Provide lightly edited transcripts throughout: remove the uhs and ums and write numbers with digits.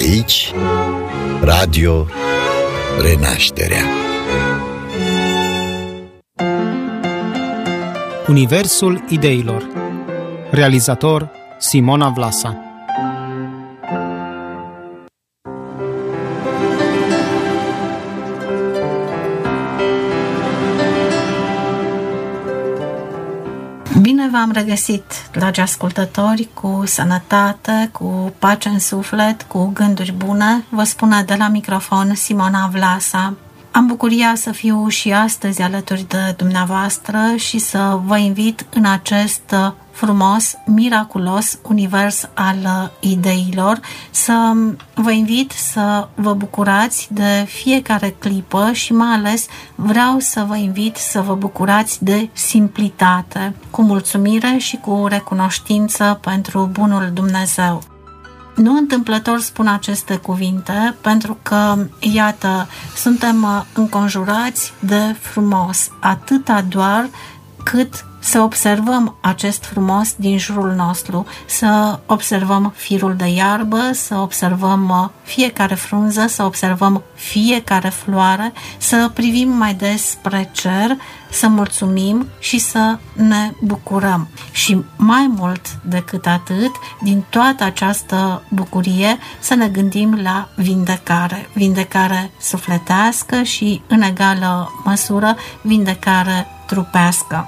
Aici, Radio Renașterea. Universul ideilor. Realizator Simona Vlasa. Bine v-am regăsit, dragi ascultători, cu sănătate, cu pace în suflet, cu gânduri bune. Vă spune de la microfon Simona Vlasa. Am bucuria să fiu și astăzi alături de dumneavoastră și să vă invit în acest frumos, miraculos univers al ideilor, să vă invit să vă bucurați de fiecare clipă și mai ales vreau să vă invit să vă bucurați de simplitate, cu mulțumire și cu recunoștință pentru bunul Dumnezeu. Nu întâmplător spun aceste cuvinte, pentru că, iată, suntem înconjurați de frumos, atâta doar cât să observăm acest frumos din jurul nostru, să observăm firul de iarbă, să observăm fiecare frunză, să observăm fiecare floare, să privim mai des spre cer, să mulțumim și să ne bucurăm. Și mai mult decât atât, din toată această bucurie, să ne gândim la vindecare. Vindecare sufletească și, în egală măsură, vindecare trupească.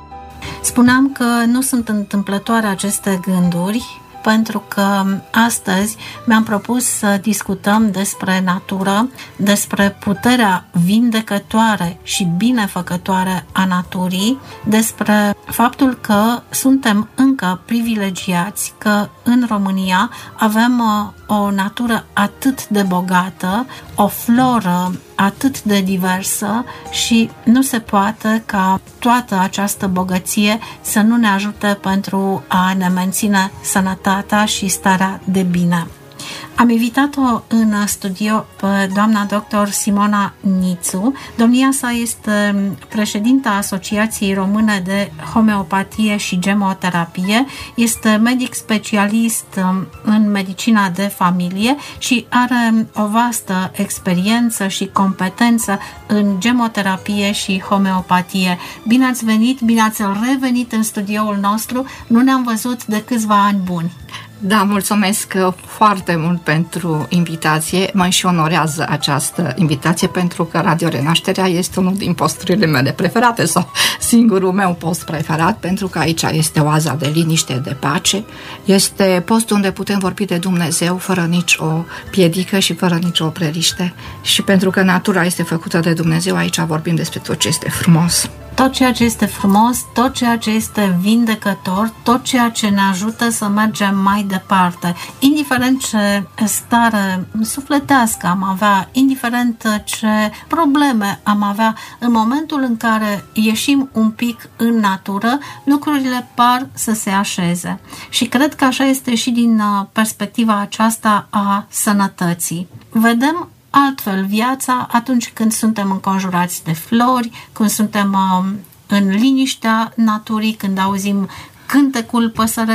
Spuneam că nu sunt întâmplătoare aceste gânduri, pentru că astăzi mi-am propus să discutăm despre natură, despre puterea vindecătoare și binefăcătoare a naturii, despre faptul că suntem încă privilegiați, că în România avem o natură atât de bogată, o floră atât de diversă și nu se poate ca toată această bogăție să nu ne ajute pentru a ne menține sănătatea și starea de bine. Am invitat-o în studio pe doamna doctor Simona Nițu. Domnia sa este președinta Asociației Române de Homeopatie și Gemoterapie, este medic specialist în medicina de familie și are o vastă experiență și competență în gemoterapie și homeopatie. Bine ați venit, bine ați revenit în studioul nostru, nu ne-am văzut de câțiva ani buni. Da, mulțumesc foarte mult pentru invitație. Mă și onorează această invitație pentru că Radio Renașterea este unul din posturile mele preferate sau singurul meu post preferat, pentru că aici este oaza de liniște, de pace. Este postul unde putem vorbi de Dumnezeu fără nicio piedică și fără nicio opreliște. Și pentru că natura este făcută de Dumnezeu, aici vorbim despre tot ce este frumos. Tot ceea ce este frumos, tot ceea ce este vindecător, tot ceea ce ne ajută să mergem mai departe. Indiferent ce stare sufletească am avea, indiferent ce probleme am avea, în momentul în care ieșim un pic în natură, lucrurile par să se așeze. Și cred că așa este și din perspectiva aceasta a sănătății. Vedem altfel viața atunci când suntem înconjurați de flori, când suntem în liniștea naturii, când auzim cântecul păsărelor,